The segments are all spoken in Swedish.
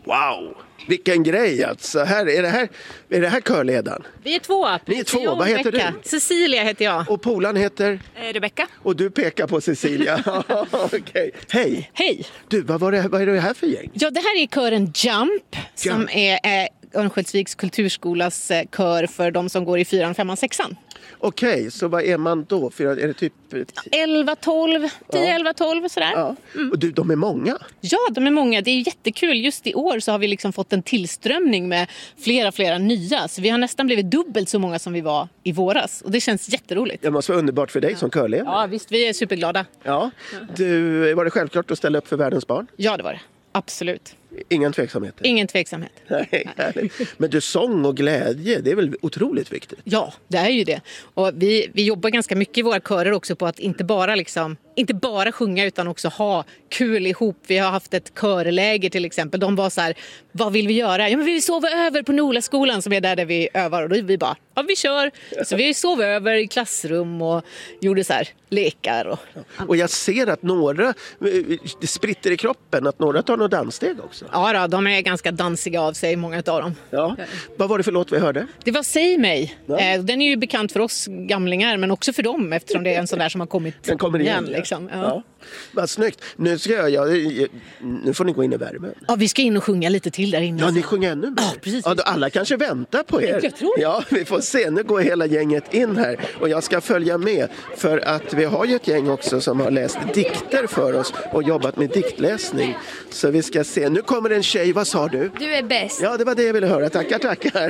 Wow, vilken grej alltså. Är det här körledaren? Vi är två. Ni är två, vad heter du? Cecilia heter jag. Och polaren heter? Rebecka. Och du pekar på Cecilia. Okej. Hej. Hej. Du, vad är det här för gäng? Ja, det här är kören Jump. Som är Örnsköldsviks kulturskolas kör för de som går i 4:an, 5:an, 6:an. Okej, så vad är man då? Är det typ 11, 12, 10, 11, 12 sådär. Ja. Och du, de är många? Ja, de är många. Det är jättekul. Just i år så har vi liksom fått en tillströmning med flera nya. Så vi har nästan blivit dubbelt så många som vi var i våras. Och det känns jätteroligt. Det måste vara underbart för dig som körledare. Ja, visst. Vi är superglada. Ja. Du, var det självklart att ställa upp för världens barn? Ja, det var det. Absolut. Ingen tveksamhet? Ingen tveksamhet. Nej, härligt. Men du, sång och glädje, det är väl otroligt viktigt? Ja, det är ju det. Och vi jobbar ganska mycket i våra körer också på att inte bara sjunga utan också ha kul ihop. Vi har haft ett körläger till exempel. De var så här, vad vill vi göra? Ja, men vi vill sova över på Nolaskolan som är där vi övar. Och då vi bara, ja vi kör. Så vi sov över i klassrum och gjorde så här lekar. Och jag ser att några, det spritter i kroppen, att några tar några danssteg också. Ja då, de är ganska dansiga av sig, många av dem. Ja. Vad var det för låt vi hörde? Det var Säg mig. Ja. Den är ju bekant för oss gamlingar, men också för dem eftersom det är en sån där som har kommit Den kommer igen. Liksom. Ja. Ja. Vad snyggt. Nu får ni gå in i värmen. Ja, vi ska in och sjunga lite till där inne. Ja, ni sjunger ännu mer. Ja, precis. Ja, alla kanske väntar på er. Jag tror det. Ja, vi får se. Nu går hela gänget in här. Och jag ska följa med. För att vi har ju ett gäng också som har läst dikter för oss. Och jobbat med diktläsning. Så vi ska se. Nu kommer en tjej. Vad sa du? Du är bäst. Ja, det var det jag ville höra. Tackar.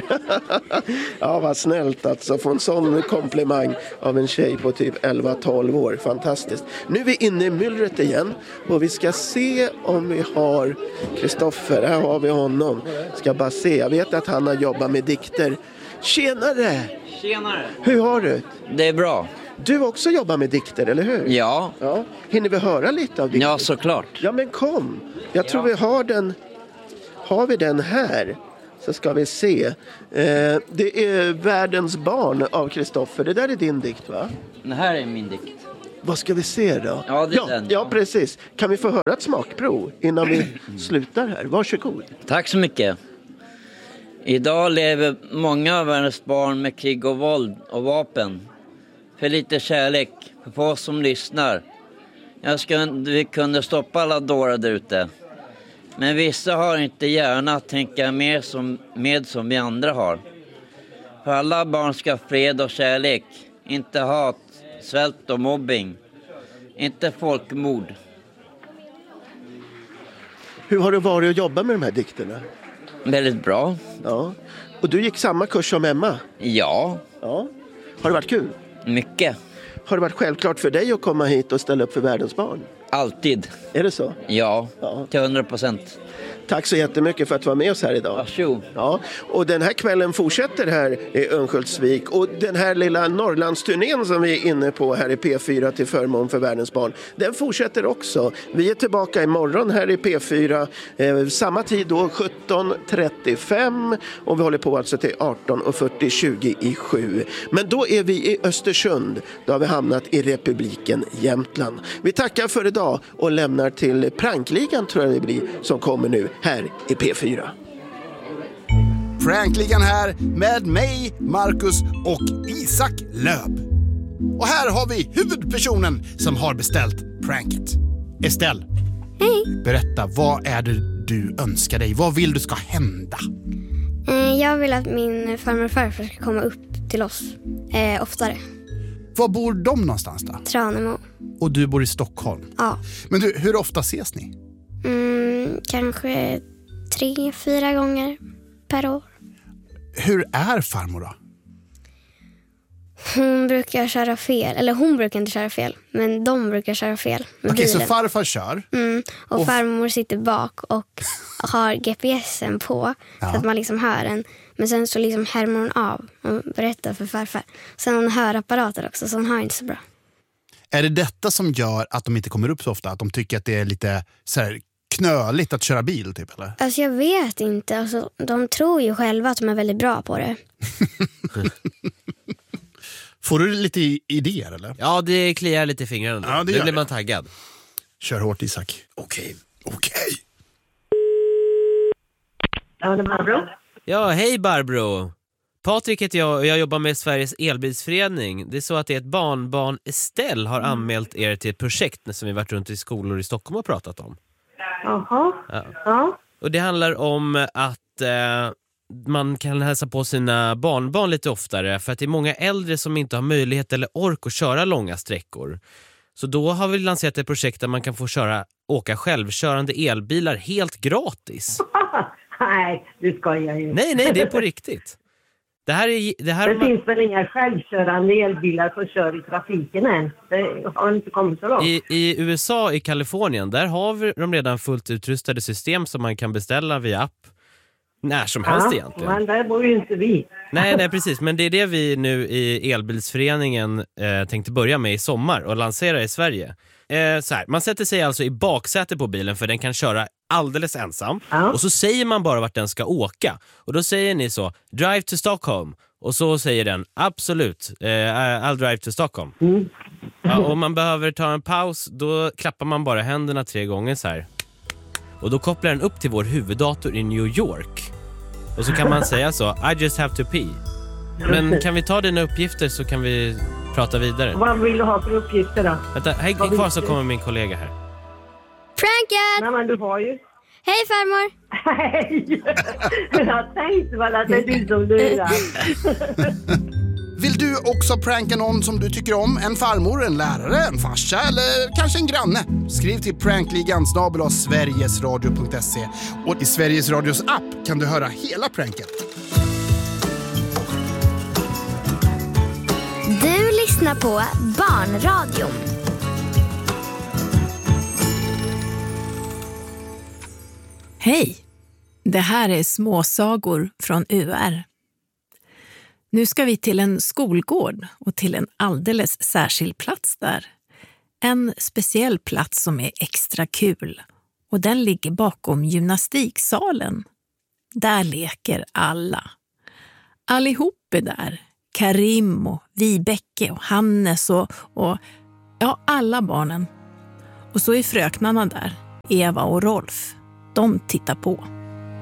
Ja, vad snällt alltså. Få en sån komplimang av en tjej på typ 11-12 år. Fantastiskt. Nu är vi inne i myllret igen. Och vi ska se om vi har Kristoffer. Här har vi honom. Ska bara se. Jag vet att han har jobbat med dikter. Tjenare! Hur har du? Det är bra. Du också jobbar med dikter, eller hur? Ja. Hinner vi höra lite av dikter? Ja, såklart. Ja, men kom. Jag tror vi har den. Har vi den här? Så ska vi se. Det är Världens barn av Kristoffer. Det där är din dikt, va? Det här är min dikt. Vad ska vi se då? Ja, det är den. Ja, precis. Kan vi få höra ett smakprov innan vi slutar här? Varsågod. Tack så mycket. Idag lever många av världens barn med krig och våld och vapen. För lite kärlek, för oss som lyssnar. Vi kunde stoppa alla dårar där ute. Men vissa har inte gärna att tänka mer som vi andra har. För alla barn ska ha fred och kärlek. Inte hat, svält och mobbing. Inte folkmord. Hur har det varit att jobba med de här dikterna? Väldigt bra. Ja. Och du gick samma kurs som Emma? Ja. Ja. Har det varit kul? Mycket. Har det varit självklart för dig att komma hit och ställa upp för världens barn? Alltid. Är det så? Ja, till 100%. Tack så jättemycket för att du var med oss här idag. Varsågod. Ja, och den här kvällen fortsätter här i Örnsköldsvik. Och den här lilla Norrlandsturnén som vi är inne på här i P4 till förmån för världens barn, den fortsätter också. Vi är tillbaka imorgon här i P4, samma tid då, 17:35. Och vi håller på alltså till 18:40, 20:07. Men då är vi i Östersund. Då har vi hamnat i republiken Jämtland. Vi tackar för idag och lämnar till Prankligan, tror jag det blir, som kommer nu här i P4. Prankligan här med mig, Marcus och Isak Löb. Och här har vi huvudpersonen som har beställt pranket. Estelle. Hej. Berätta, vad är det du önskar dig? Vad vill du ska hända? Jag vill att min farmor och farfar ska komma upp till oss oftare. Var bor de någonstans då? Tranemo. Och du bor i Stockholm? Ja. Men du, hur ofta ses ni? Kanske 3-4 gånger per år. Hur är farmor då? Hon brukar köra fel. Eller hon brukar inte köra fel. Men de brukar köra fel med Okej, bilen. så farfar kör? Och farmor sitter bak och har GPSen på. Så att man liksom hör den. Men sen så liksom härmar hon av och berättar för farfar. Sen hon hör apparater också, så hon hör inte så bra. Är det detta som gör att de inte kommer upp så ofta? Att de tycker att det är lite så här knöligt att köra bil typ, eller? Alltså jag vet inte. Alltså, de tror ju själva att de är väldigt bra på det. Får du lite idéer, eller? Ja, det kliar lite i fingrarna. Ja, det nu gör blir det. man taggad. Kör hårt, Isak. Okej. Ja, det är Barbro. Ja, hej Barbro. Patrik heter jag och jag jobbar med Sveriges elbilsförening. Det är så att det är ett barnbarn Estelle har anmält er till ett projekt som vi varit runt i skolor i Stockholm och pratat om. Jaha. Ja. Och det handlar om att man kan hälsa på sina barnbarn lite oftare för att det är många äldre som inte har möjlighet eller ork att köra långa sträckor. Så då har vi lanserat ett projekt där man kan få åka självkörande elbilar helt gratis. Nej, du skojar ju. Nej, det är på riktigt. Det finns väl inga självkörande elbilar som kör i trafiken än. Det har inte kommit så långt. I USA, i Kalifornien, där har de redan fullt utrustade system som man kan beställa via app när som helst egentligen. Men där bor ju inte vi. Nej, precis. Men det är det vi nu i Elbilsföreningen tänkte börja med i sommar och lansera i Sverige. Så här, man sätter sig alltså i baksätet på bilen för den kan köra alldeles ensam. Ja. Och så säger man bara vart den ska åka. Och då säger ni så, drive to Stockholm. Och så säger den, absolut, I'll drive to Stockholm. Mm. Ja, om man behöver ta en paus, då klappar man bara händerna 3 gånger så här. Och då kopplar den upp till vår huvuddator i New York. Och så kan man säga så, I just have to pee. Men kan vi ta dina uppgifter så kan vi prata vidare. Vad vill du ha för uppgifter då? Vänta, häng kvar så kommer min kollega här. Pranket! Nej, men du har ju. Hej farmor! Hej! Jag tänkte väl att det är du som lurar. Vill du också pranka någon som du tycker om? En farmor, en lärare, en farsa eller kanske en granne? Skriv till prankligan@sverigesradio.se. Och i Sveriges Radios app kan du höra hela pranket. Du lyssnar på Barnradion. Hej! Det här är småsagor från UR. Nu ska vi till en skolgård och till en alldeles särskild plats där. En speciell plats som är extra kul och den ligger bakom gymnastiksalen. Där leker alla. Allihop är där. Karim och Vibeke och Hannes och alla barnen. Och så är fröknarna där, Eva och Rolf. De tittar på.